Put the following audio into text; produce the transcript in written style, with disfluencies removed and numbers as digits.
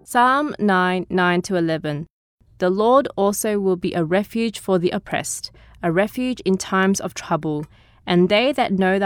Psalm 9:9-11. The Lord also will be a refuge for the oppressed, a refuge in times of trouble, and they that know